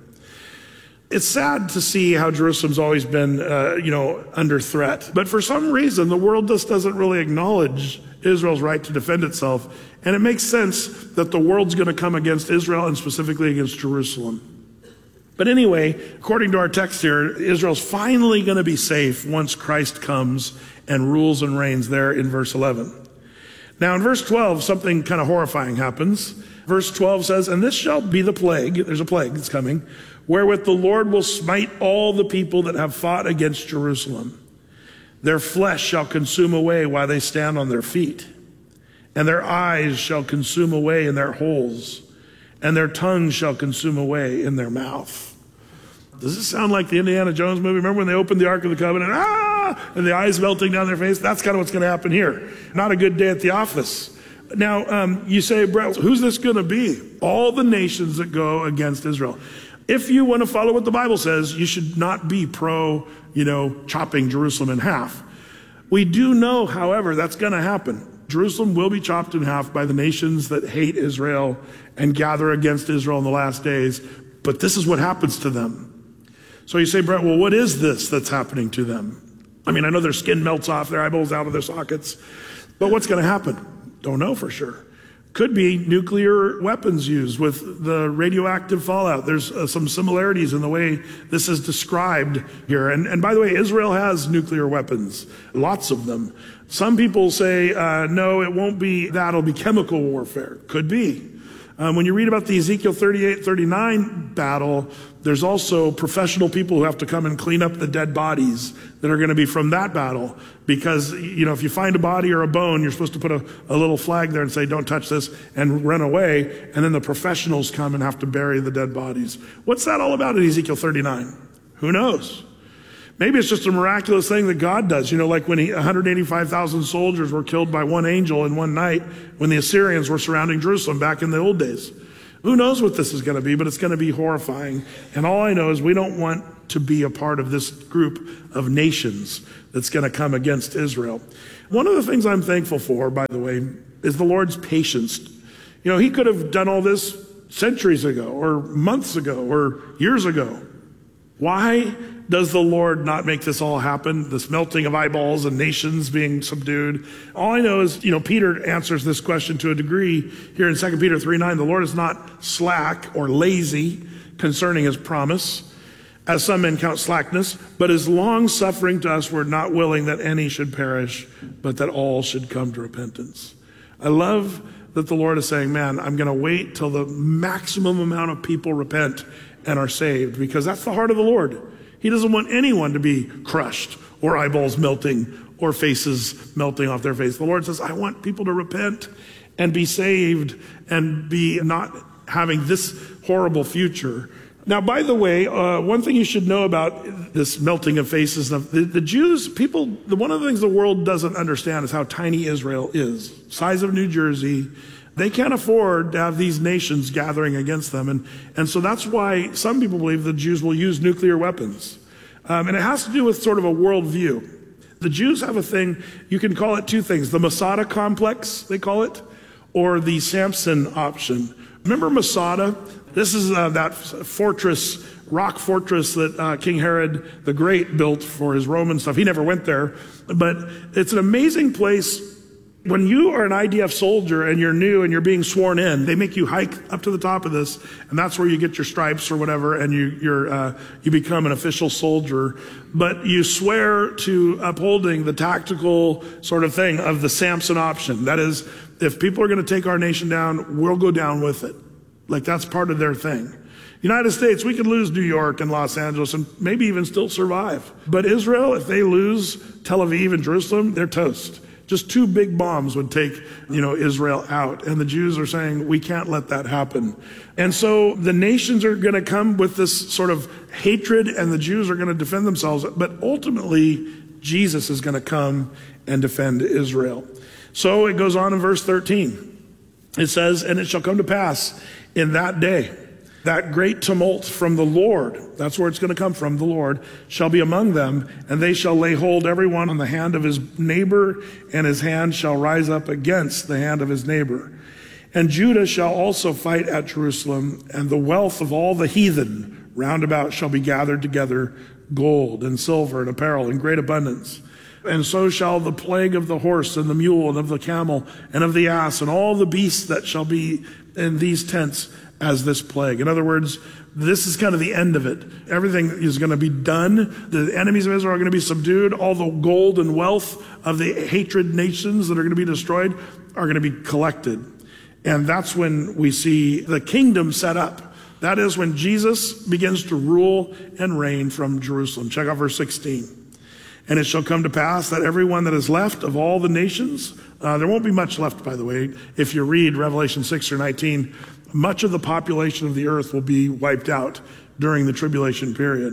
It's sad to see how Jerusalem's always been, uh, you know, under threat. But for some reason, the world just doesn't really acknowledge Israel's right to defend itself. And it makes sense that the world's going to come against Israel and specifically against Jerusalem. But anyway, according to our text here, Israel's finally going to be safe once Christ comes and rules and reigns there in verse eleven. Now in verse twelve, something kind of horrifying happens. Verse twelve says, and this shall be the plague, there's a plague that's coming, wherewith the Lord will smite all the people that have fought against Jerusalem. Their flesh shall consume away while they stand on their feet, and their eyes shall consume away in their holes, and their tongues shall consume away in their mouth. Does this sound like the Indiana Jones movie? Remember when they opened the Ark of the Covenant? Ah! And the eyes melting down their face? That's kind of what's going to happen here. Not a good day at the office. Now, um, you say, Brett, who's this going to be? All the nations that go against Israel. If you want to follow what the Bible says, you should not be pro, you know, chopping Jerusalem in half. We do know, however, that's going to happen. Jerusalem will be chopped in half by the nations that hate Israel and gather against Israel in the last days. But this is what happens to them. So you say, Brett, well, what is this that's happening to them? I mean, I know their skin melts off, their eyeballs out of their sockets. But what's going to happen? Don't know for sure. Could be nuclear weapons used with the radioactive fallout. There's uh, some similarities in the way this is described here. And, and by the way, Israel has nuclear weapons, lots of them. Some people say, uh, no, it won't be that. It'll be chemical warfare. Could be. Um, when you read about the Ezekiel thirty-eight, thirty-nine battle, there's also professional people who have to come and clean up the dead bodies that are going to be from that battle. Because, you know, if you find a body or a bone, you're supposed to put a, a little flag there and say, don't touch this, and run away. And then the professionals come and have to bury the dead bodies. What's that all about in Ezekiel thirty-nine? Who knows? Maybe it's just a miraculous thing that God does. You know, like when he, one hundred eighty-five thousand soldiers were killed by one angel in one night when the Assyrians were surrounding Jerusalem back in the old days. Who knows what this is going to be, but it's going to be horrifying. And all I know is we don't want to be a part of this group of nations that's going to come against Israel. One of the things I'm thankful for, by the way, is the Lord's patience. You know, he could have done all this centuries ago or months ago or years ago. Why does the Lord not make this all happen? This melting of eyeballs and nations being subdued. All I know is, you know, Peter answers this question to a degree here in Second Peter three nine. The Lord is not slack or lazy concerning his promise, as some men count slackness, but is long suffering to us. We're not willing that any should perish, but that all should come to repentance. I love that the Lord is saying, man, I'm going to wait till the maximum amount of people repent and are saved, because that's the heart of the Lord. He doesn't want anyone to be crushed or eyeballs melting or faces melting off their face. The Lord says, I want people to repent and be saved and be not having this horrible future. Now, by the way, uh, one thing you should know about this melting of faces, the, the Jews, people, the, one of the things the world doesn't understand is how tiny Israel is. Size of New Jersey. They can't afford to have these nations gathering against them. And, and so that's why some people believe the Jews will use nuclear weapons. Um, and it has to do with sort of a worldview. The Jews have a thing, you can call it two things. The Masada complex, they call it, or the Samson option. Remember Masada? This is uh, that fortress, rock fortress that uh, King Herod the Great built for his Roman stuff. He never went there. But it's an amazing place. When you are an I D F soldier and you're new and you're being sworn in, they make you hike up to the top of this, and that's where you get your stripes or whatever, and you you're uh, you become an official soldier. But you swear to upholding the tactical sort of thing of the Samson option. That is, if people are going to take our nation down, we'll go down with it. Like that's part of their thing. United States, we could lose New York and Los Angeles and maybe even still survive. But Israel, if they lose Tel Aviv and Jerusalem, they're toast. Just two big bombs would take, you know, Israel out. And the Jews are saying, we can't let that happen. And so the nations are going to come with this sort of hatred, and the Jews are going to defend themselves. But ultimately, Jesus is going to come and defend Israel. So it goes on in verse thirteen. It says, and it shall come to pass in that day, that great tumult from the Lord, that's where it's going to come from, the Lord, shall be among them, and they shall lay hold every one on the hand of his neighbor, and his hand shall rise up against the hand of his neighbor. And Judah shall also fight at Jerusalem, and the wealth of all the heathen round about shall be gathered together, gold and silver and apparel in great abundance. And so shall the plague of the horse and the mule and of the camel and of the ass and all the beasts that shall be in these tents as this plague. In other words, this is kind of the end of it. Everything is going to be done. The enemies of Israel are going to be subdued. All the gold and wealth of the hatred nations that are going to be destroyed are going to be collected. And that's when we see the kingdom set up. That is when Jesus begins to rule and reign from Jerusalem. Check out verse sixteen. And it shall come to pass that everyone that is left of all the nations, uh, there won't be much left, by the way. If you read Revelation six or nineteen, much of the population of the earth will be wiped out during the tribulation period.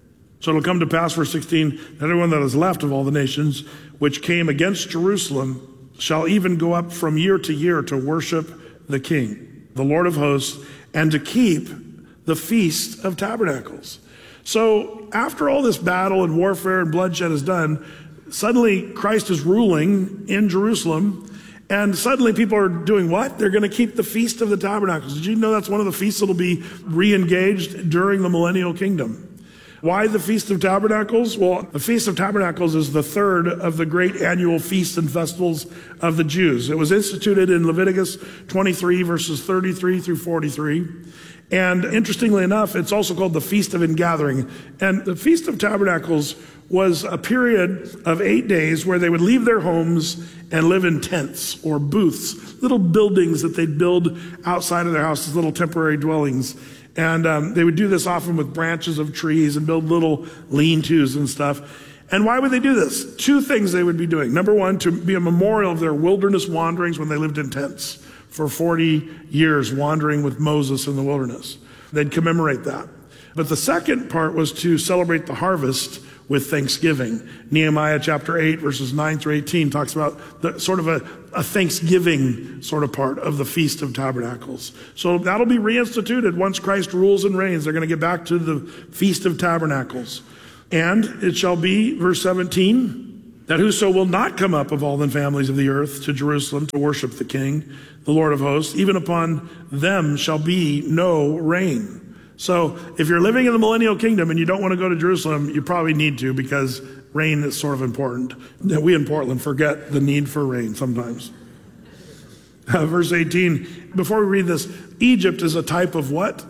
So it'll come to pass, verse sixteen, that everyone that is left of all the nations which came against Jerusalem shall even go up from year to year to worship the King, the Lord of hosts, and to keep the Feast of Tabernacles. So after all this battle and warfare and bloodshed is done, suddenly Christ is ruling in Jerusalem. And suddenly people are doing what? They're going to keep the Feast of the Tabernacles. Did you know that's one of the feasts that will be re-engaged during the millennial kingdom? Why the Feast of Tabernacles? Well, the Feast of Tabernacles is the third of the great annual feasts and festivals of the Jews. It was instituted in Leviticus twenty-three, verses thirty-three through forty-three. And interestingly enough, it's also called the Feast of Ingathering. And the Feast of Tabernacles was a period of eight days where they would leave their homes and live in tents or booths, little buildings that they'd build outside of their houses, little temporary dwellings. And um, they would do this often with branches of trees and build little lean-tos and stuff. And why would they do this? Two things they would be doing. Number one, to be a memorial of their wilderness wanderings when they lived in tents for forty years, wandering with Moses in the wilderness. They'd commemorate that. But the second part was to celebrate the harvest with thanksgiving. Nehemiah chapter eight, verses nine through eighteen talks about the sort of a, a Thanksgiving sort of part of the Feast of Tabernacles. So that'll be reinstituted once Christ rules and reigns. They're going to get back to the Feast of Tabernacles. And it shall be, verse seventeen, that whoso will not come up of all the families of the earth to Jerusalem to worship the King, the Lord of hosts, even upon them shall be no rain. So if you're living in the millennial kingdom and you don't want to go to Jerusalem, you probably need to, because rain is sort of important. We in Portland forget the need for rain sometimes. Uh, verse eighteen, before we read this, Egypt is a type of what?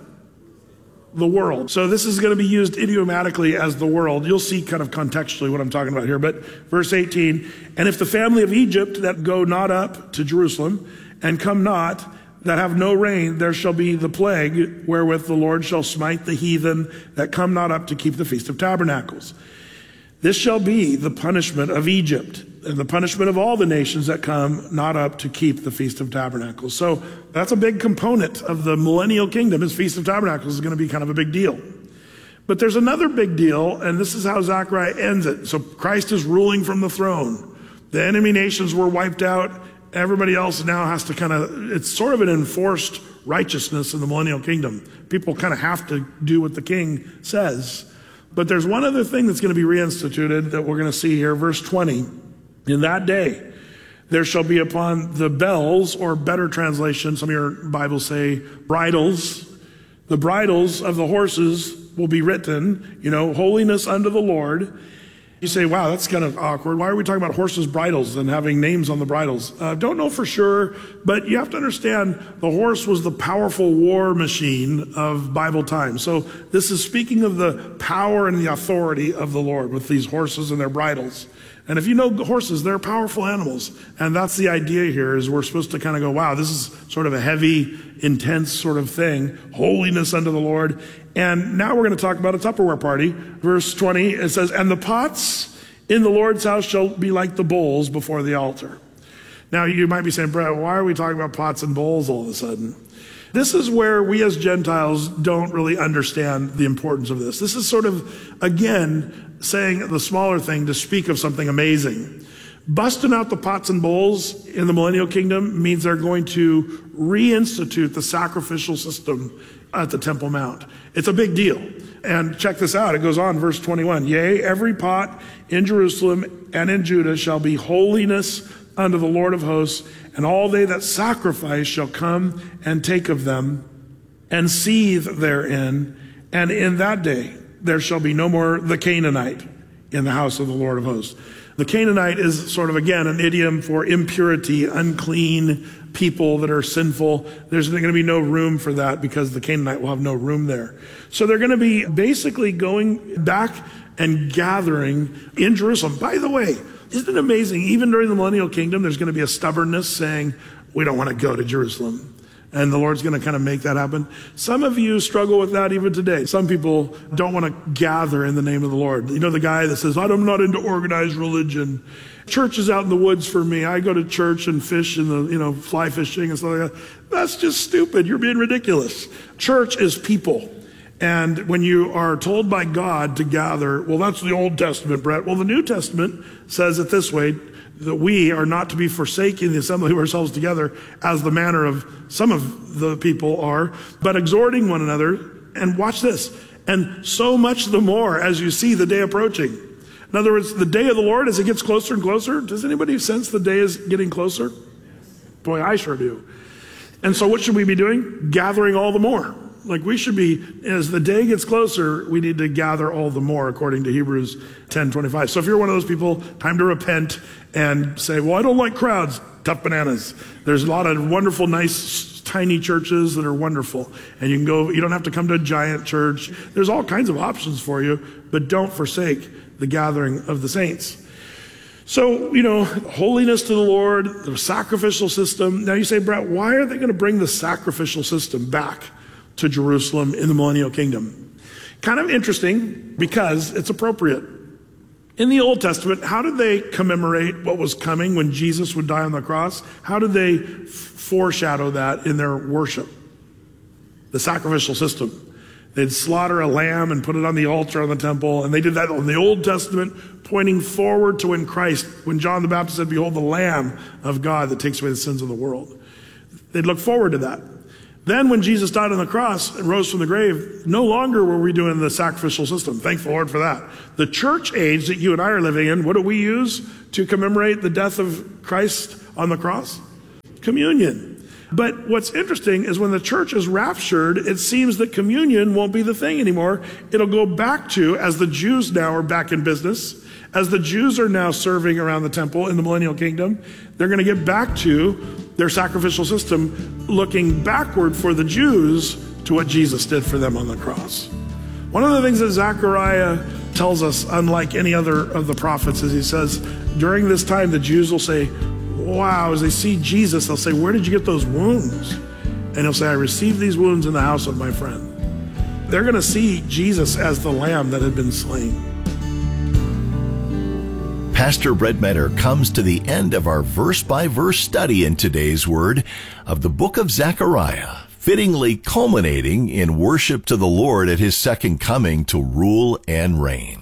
The world. So this is going to be used idiomatically as the world. You'll see kind of contextually what I'm talking about here. But verse eighteen, and if the family of Egypt that go not up to Jerusalem and come not, that have no rain, there shall be the plague wherewith the Lord shall smite the heathen that come not up to keep the Feast of Tabernacles. This shall be the punishment of Egypt and the punishment of all the nations that come not up to keep the Feast of Tabernacles. So that's a big component of the millennial kingdom. Is Feast of Tabernacles is going to be kind of a big deal. But there's another big deal, and this is how Zechariah ends it. So Christ is ruling from the throne. The enemy nations were wiped out. Everybody else now has to kind of, it's sort of an enforced righteousness in the millennial kingdom. People kind of have to do what the king says. But there's one other thing that's going to be reinstituted that we're going to see here. Verse twenty, in that day, there shall be upon the bells, or better translation, some of your Bibles say bridles. The bridles of the horses will be written, you know, holiness unto the Lord. You say, wow, that's kind of awkward. Why are we talking about horses' bridles and having names on the bridles? Uh, don't know for sure, but you have to understand the horse was the powerful war machine of Bible times. So this is speaking of the power and the authority of the Lord with these horses and their bridles. And if you know horses, they're powerful animals. And that's the idea here, is we're supposed to kind of go, wow, this is sort of a heavy, intense sort of thing. Holiness unto the Lord. And now we're going to talk about a Tupperware party. Verse twenty, it says, and the pots in the Lord's house shall be like the bowls before the altar. Now you might be saying, Brett, why are we talking about pots and bowls all of a sudden? This is where we as Gentiles don't really understand the importance of this. This is sort of, again, saying the smaller thing to speak of something amazing. Busting out the pots and bowls in the millennial kingdom means they're going to reinstitute the sacrificial system at the Temple Mount. It's a big deal. And check this out. It goes on, verse twenty-one. Yea, every pot in Jerusalem and in Judah shall be holiness unto the Lord of hosts, and all they that sacrifice shall come and take of them and seethe therein. And in that day there shall be no more the Canaanite in the house of the Lord of hosts. The Canaanite is sort of, again, an idiom for impurity, unclean people that are sinful. There's going to be no room for that, because the Canaanite will have no room there. So they're going to be basically going back and gathering in Jerusalem. By the way, isn't it amazing? Even during the millennial kingdom, there's going to be a stubbornness saying, we don't want to go to Jerusalem. And the Lord's going to kind of make that happen. Some of you struggle with that even today. Some people don't want to gather in the name of the Lord. You know, the guy that says, I'm not into organized religion. Church is out in the woods for me. I go to church and fish and the, you know, fly fishing and stuff like that. That's just stupid. You're being ridiculous. Church is people. And when you are told by God to gather, well, that's the Old Testament, Brett. Well, the New Testament says it this way, that we are not to be forsaking the assembly of ourselves together, as the manner of some of the people are, but exhorting one another. And watch this. And so much the more as you see the day approaching. In other words, the day of the Lord, as it gets closer and closer. Does anybody sense the day is getting closer? Boy, I sure do. And so what should we be doing? Gathering all the more. Like we should be, as the day gets closer, we need to gather all the more, according to Hebrews ten twenty-five. So if you're one of those people, time to repent and say, well, I don't like crowds. Tough bananas. There's a lot of wonderful, nice, tiny churches that are wonderful. And you can go, you don't have to come to a giant church. There's all kinds of options for you, but don't forsake the gathering of the saints. So, you know, holiness to the Lord, the sacrificial system. Now you say, Brett, why are they going to bring the sacrificial system back to Jerusalem in the millennial kingdom? Kind of interesting because it's appropriate. In the Old Testament, how did they commemorate what was coming when Jesus would die on the cross? How did they f- foreshadow that in their worship? The sacrificial system. They'd slaughter a lamb and put it on the altar on the temple, and they did that in the Old Testament, pointing forward to when Christ, when John the Baptist said, behold, the Lamb of God that takes away the sins of the world. They'd look forward to that. Then when Jesus died on the cross and rose from the grave, no longer were we doing the sacrificial system. Thank the Lord for that. The church age that you and I are living in, what do we use to commemorate the death of Christ on the cross? Communion. But what's interesting is when the church is raptured, it seems that communion won't be the thing anymore. It'll go back to, as the Jews now are back in business, as the Jews are now serving around the temple in the millennial kingdom, they're going to get back to their sacrificial system, looking backward for the Jews to what Jesus did for them on the cross. One of the things that Zechariah tells us, unlike any other of the prophets, is he says, during this time, the Jews will say, wow, as they see Jesus, they'll say, where did you get those wounds? And he'll say, I received these wounds in the house of my friend. They're going to see Jesus as the lamb that had been slain. Pastor Brett Metter comes to the end of our verse-by-verse study in today's Word of the book of Zechariah, fittingly culminating in worship to the Lord at his second coming to rule and reign.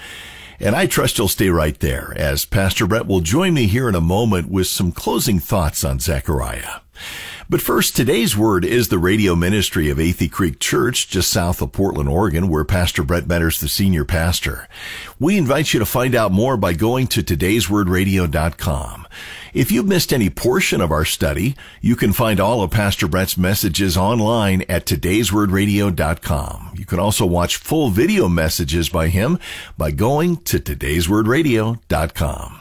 And I trust you'll stay right there, as Pastor Brett will join me here in a moment with some closing thoughts on Zechariah. But first, today's Word is the radio ministry of Athey Creek Church, just south of Portland, Oregon, where Pastor Brett Metter's the senior pastor. We invite you to find out more by going to todays word radio dot com. If you've missed any portion of our study, you can find all of Pastor Brett's messages online at todays word radio dot com. You can also watch full video messages by him by going to todays word radio dot com.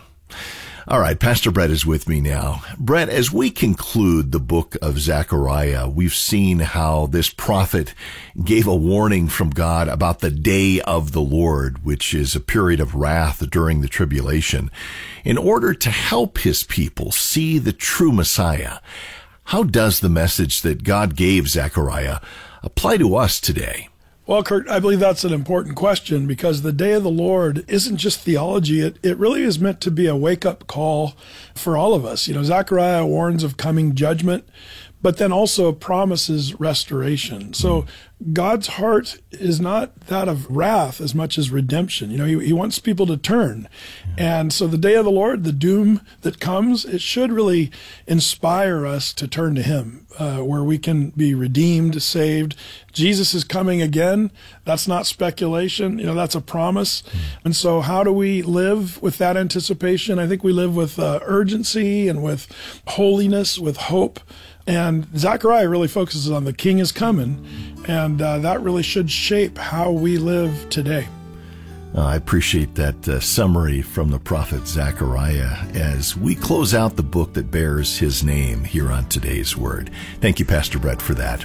All right, Pastor Brett is with me now. Brett, as we conclude the book of Zechariah, we've seen how this prophet gave a warning from God about the day of the Lord, which is a period of wrath during the tribulation, in order to help his people see the true Messiah. How does the message that God gave Zechariah apply to us today? Well, Kurt, I believe that's an important question, because the day of the Lord isn't just theology. It, it really is meant to be a wake-up call for all of us. You know, Zechariah warns of coming judgment, but then also promises restoration. So God's heart is not that of wrath as much as redemption. You know, he, he wants people to turn. And so the day of the Lord, the doom that comes, it should really inspire us to turn to him, uh, where we can be redeemed, saved. Jesus is coming again. That's not speculation. You know, that's a promise. And so how do we live with that anticipation? I think we live with uh, urgency and with holiness, with hope. And Zechariah really focuses on the king is coming, and uh, that really should shape how we live today. Uh, I appreciate that uh, summary from the prophet Zechariah as we close out the book that bears his name here on today's Word. Thank you, Pastor Brett, for that.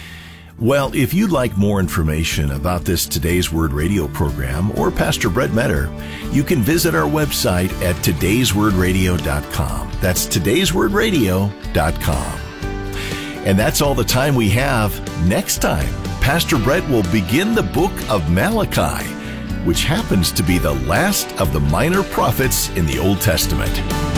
Well, if you'd like more information about this Today's Word radio program or Pastor Brett Metter, you can visit our website at todays word radio dot com. That's todays word radio dot com. And that's all the time we have. Next time, Pastor Brett will begin the book of Malachi, which happens to be the last of the minor prophets in the Old Testament.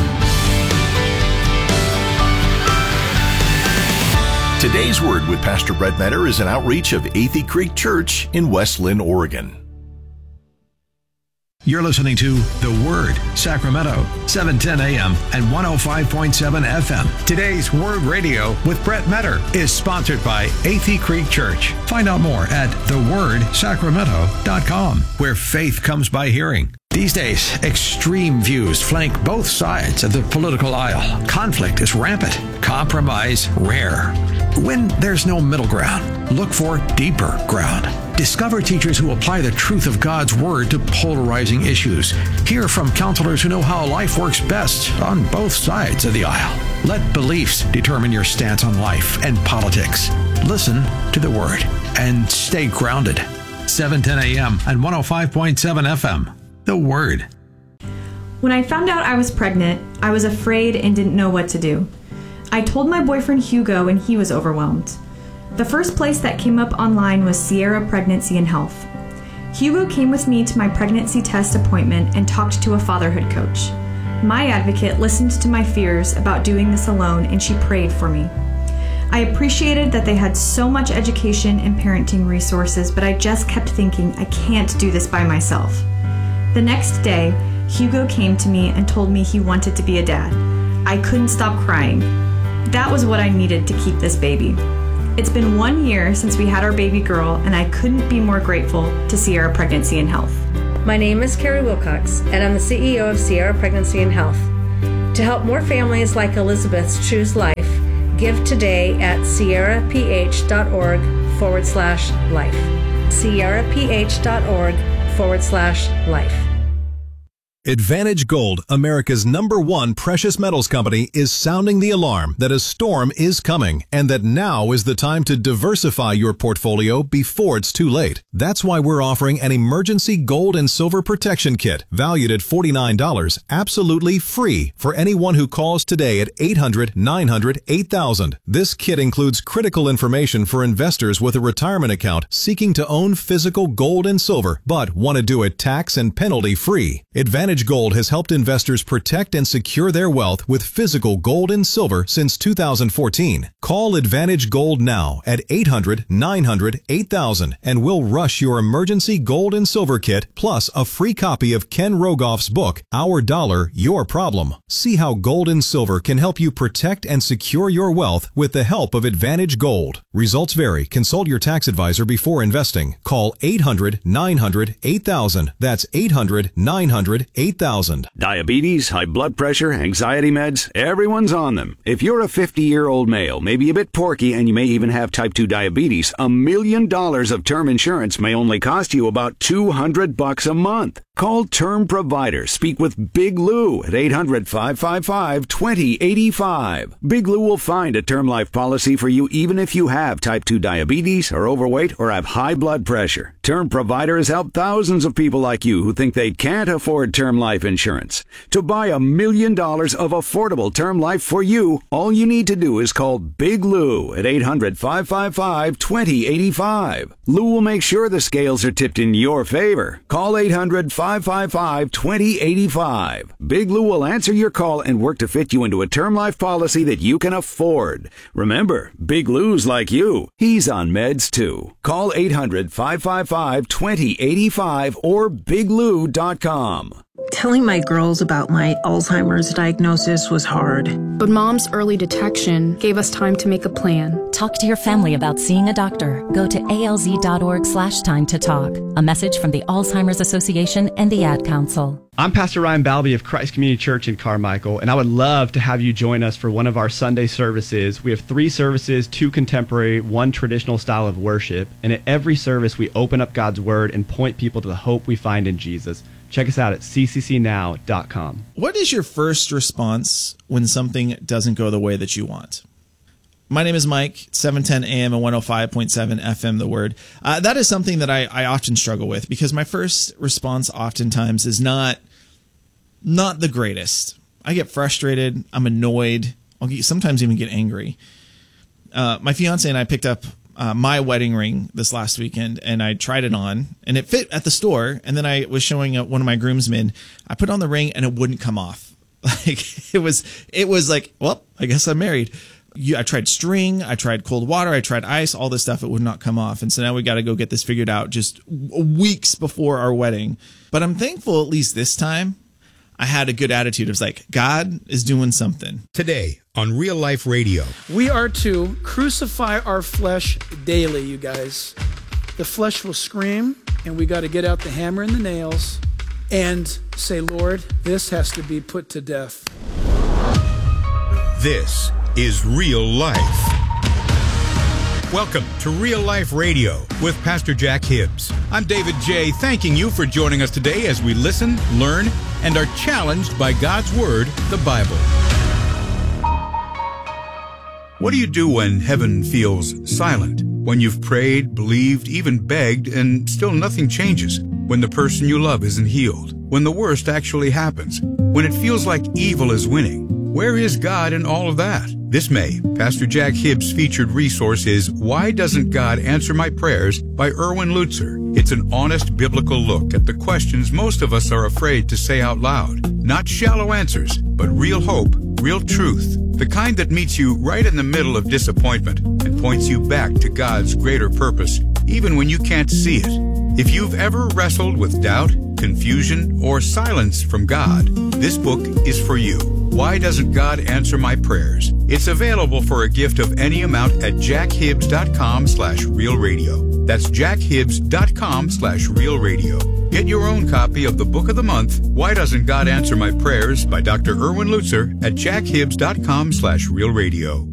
Today's Word with Pastor Brett Metter is an outreach of Athey Creek Church in West Linn, Oregon. You're listening to The Word, Sacramento, seven ten a.m. and one oh five point seven F M. Today's Word Radio with Brett Metter is sponsored by Athey Creek Church. Find out more at the word sacramento dot com, where faith comes by hearing. These days, extreme views flank both sides of the political aisle. Conflict is rampant, compromise rare. When there's no middle ground, look for deeper ground. Discover teachers who apply the truth of God's Word to polarizing issues. Hear from counselors who know how life works best on both sides of the aisle. Let beliefs determine your stance on life and politics. Listen to the Word and stay grounded. seven ten a.m. and one oh five point seven F M. The Word. When I found out I was pregnant, I was afraid and didn't know what to do. I told my boyfriend Hugo and he was overwhelmed. The first place that came up online was Sierra Pregnancy and Health. Hugo came with me to my pregnancy test appointment and talked to a fatherhood coach. My advocate listened to my fears about doing this alone and she prayed for me. I appreciated that they had so much education and parenting resources, but I just kept thinking I can't do this by myself. The next day, Hugo came to me and told me he wanted to be a dad. I couldn't stop crying. That was what I needed to keep this baby. It's been one year since we had our baby girl, and I couldn't be more grateful to Sierra Pregnancy and Health. My name is Carrie Wilcox, and I'm the C E O of Sierra Pregnancy and Health. To help more families like Elizabeth's choose life, give today at sierraph.org forward slash life. sierraph.org forward slash life. Advantage Gold, America's number one precious metals company, is sounding the alarm that a storm is coming and that now is the time to diversify your portfolio before it's too late. That's why we're offering an emergency gold and silver protection kit valued at forty-nine dollars, absolutely free for anyone who calls today at eight hundred, nine hundred, eight thousand. This kit includes critical information for investors with a retirement account seeking to own physical gold and silver, but want to do it tax and penalty free. Advantage Gold has helped investors protect and secure their wealth with physical gold and silver since two thousand fourteen. Call Advantage Gold now at eight hundred, nine hundred, eight thousand and we'll rush your emergency gold and silver kit plus a free copy of Ken Rogoff's book, Our Dollar, Your Problem. See how gold and silver can help you protect and secure your wealth with the help of Advantage Gold. Results vary. Consult your tax advisor before investing. Call eight hundred, nine hundred, eight thousand. That's eight hundred, nine hundred, eight thousand. Diabetes, high blood pressure, anxiety meds, everyone's on them. If you're a fifty-year-old male, maybe a bit porky, and you may even have type two diabetes, a million dollars of term insurance may only cost you about two hundred bucks a month. Call Term Provider. Speak with Big Lou at eight hundred, five five five, two zero eight five. Big Lou will find a term life policy for you even if you have type two diabetes, are overweight, or have high blood pressure. Term Provider has helped thousands of people like you who think they can't afford term life insurance. To buy a million dollars of affordable term life for you, all you need to do is call Big Lou at eight hundred, five five five, two zero eight five. Lou will make sure the scales are tipped in your favor. Call eight hundred, five five five, two zero eight five. Big Lou will answer your call and work to fit you into a term life policy that you can afford. Remember, Big Lou's like you. He's on meds too. Call eight hundred, five five five, two zero eight five or big lou dot com. Telling my girls about my Alzheimer's diagnosis was hard. But Mom's early detection gave us time to make a plan. Talk to your family about seeing a doctor. Go to alz.org slash time to talk. A message from the Alzheimer's Association and the Ad Council. I'm Pastor Ryan Balby of Christ Community Church in Carmichael, and I would love to have you join us for one of our Sunday services. We have three services, two contemporary, one traditional style of worship, and at every service we open up God's Word and point people to the hope we find in Jesus. Check us out at c c c now dot com. What is your first response when something doesn't go the way that you want? My name is Mike, seven ten A M and one oh five point seven F M, The Word. Uh, that is something that I, I often struggle with because my first response oftentimes is not not the greatest. I get frustrated. I'm annoyed. I'll get, sometimes even get angry. Uh, my fiance and I picked up uh, my wedding ring this last weekend, and I tried it on, and it fit at the store. And then I was showing one of my groomsmen. I put on the ring, and it wouldn't come off. Like it was, it was like, well, I guess I'm married. You, I tried string, I tried cold water, I tried ice, all this stuff. It would not come off. And so now we got to go get this figured out just weeks before our wedding. But I'm thankful at least this time I had a good attitude. It was like, God is doing something. Today on Real Life Radio. We are to crucify our flesh daily, you guys. The flesh will scream, and we got to get out the hammer and the nails and say, Lord, this has to be put to death. This is Real Life. Welcome to Real Life Radio with Pastor Jack Hibbs. I'm David J., thanking you for joining us today as we listen, learn, and are challenged by God's Word, the Bible. What do you do when heaven feels silent? When you've prayed, believed, even begged, and still nothing changes? When the person you love isn't healed? when the worst actually happens, when it feels like evil is winning? Where is God in all of that? This May, Pastor Jack Hibbs' featured resource is Why Doesn't God Answer My Prayers by Erwin Lutzer. It's an honest biblical look at the questions most of us are afraid to say out loud. Not shallow answers, but real hope, real truth. The kind that meets you right in the middle of disappointment and points you back to God's greater purpose, even when you can't see it. If you've ever wrestled with doubt, confusion, or silence from God, this book is for you. Why Doesn't God Answer My Prayers? It's available for a gift of any amount at jackhibbs.com slash real radio. That's jackhibbs.com slash real radio. Get your own copy of the book of the month, Why Doesn't God Answer My Prayers by Doctor Erwin Lutzer at jackhibbs.com slash real radio.